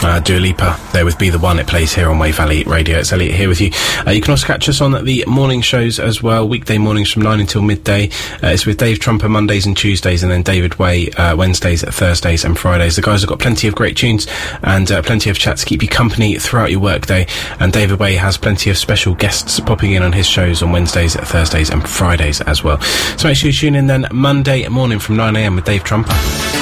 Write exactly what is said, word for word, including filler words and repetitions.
Uh, Dua Lipa there with Be The One. It plays here on Wave Valley Radio. It's Elliot here with you. Uh, you can also catch us on the morning shows as well, weekday mornings from nine until midday. Uh, it's with Dave Trumper Mondays and Tuesdays, and then David Way uh, Wednesdays, Thursdays and Fridays. The guys have got plenty of great tunes and uh, plenty of chat to keep you company throughout your workday, and David Way has plenty of special guests popping in on his shows on Wednesdays, Thursdays and Fridays as well. So make sure you tune in then Monday morning from nine a m with Dave Trumper.